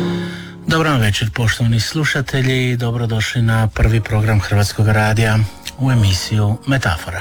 Dobar vam večer, poštovani slušatelji, dobrodošli na prvi program Hrvatskog radija u emisiju Metafora.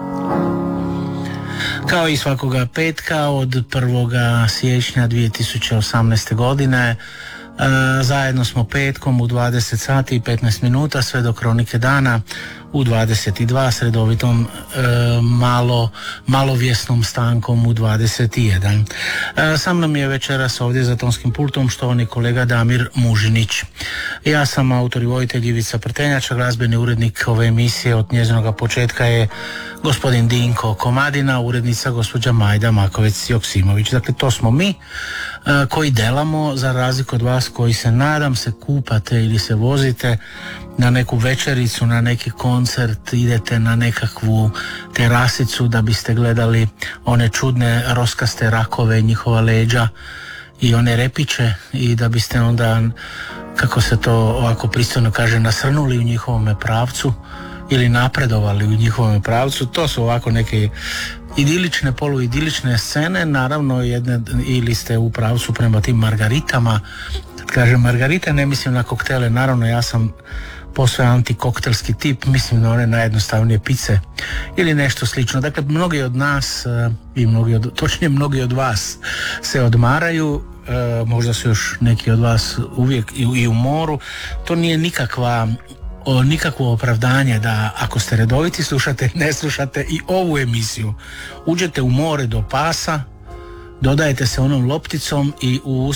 Kao i svakoga petka od 1. siječnja 2018. godine zajedno smo petkom u 20 sati i 15 minuta sve do kronike dana u 22 s redovitom malovjesnom stankom u 21. Sa mnom je večeras ovdje za tonskim pultom štovani kolega Damir Mužinić. Ja sam autor i voditelj Ivica Prtenjača, glazbeni urednik ove emisije od njezinog početka je gospodin Dinko Komadina, urednica gospođa Majda Makovec-Joksimović. Dakle, to smo mi koji delamo, za razliku od vas koji se, nadam se, kupate ili se vozite na neku večericu, na neki koncert, idete na nekakvu terasicu da biste gledali one čudne roskaste rakove, njihova leđa i one repiće, i da biste onda, kako se to ovako pristojno kaže, nasrnuli u njihovome pravcu ili napredovali u njihovom pravcu. To su ovako neke idilične, poluidilične scene, naravno jedne, ili ste u pravcu prema tim margaritama. Kad kažem margarita, ne mislim na koktele, naravno ja sam posve antikoktelski tip, mislim na one najjednostavnije pice ili nešto slično. Dakle, mnogi od nas i mnogi od vas se odmaraju, možda su još neki od vas uvijek i u moru. To nije nikakvo opravdanje da ako ste redoviti slušate, ne slušate i ovu emisiju. Uđete u more do pasa, dodajete se onom lopticom i u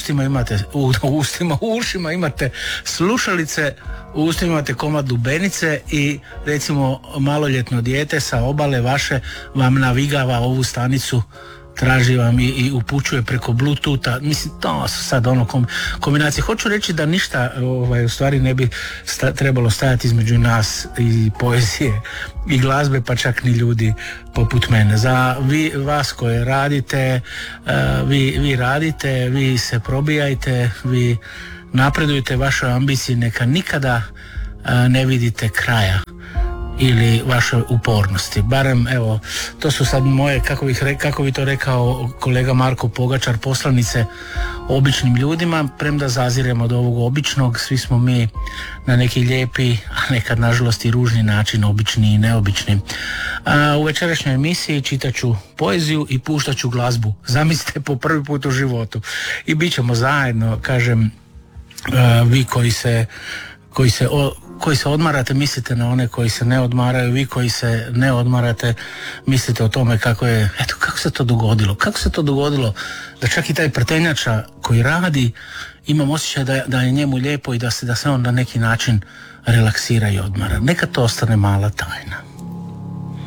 ušima imate slušalice, u ustima imate komad lubenice i recimo maloljetno dijete sa obale vaše vam navigava ovu stanicu, traži vam i upućuje preko Bluetootha. Mislim, to su sad kombinacije. Hoću reći da ništa u stvari ne bi trebalo stajati između nas i poezije i glazbe, pa čak ni ljudi poput mene. Za vas koje radite, vi radite, vi se probijajte, vi napredujete, vašoj ambiciji neka nikada ne vidite kraja ili vaše upornosti. Barem, evo, to su sad moje, kako bi to rekao kolega Marko Pogačar, poslanice običnim ljudima, premda zaziremo od ovog običnog, svi smo mi na neki lijepi, a nekad nažalost i ružni način, obični i neobični. U večerašnjoj emisiji čitaću poeziju i puštaću glazbu. Zamislite, po prvi put u životu. I bit ćemo zajedno, kažem, vi koji se odmarate, mislite na one koji se ne odmaraju, vi koji se ne odmarate, mislite o tome kako se to dogodilo da čak i taj Prtenjača koji radi, imam osjećaj da je njemu lijepo i da se on na neki način relaksira i odmara. Neka to ostane mala tajna.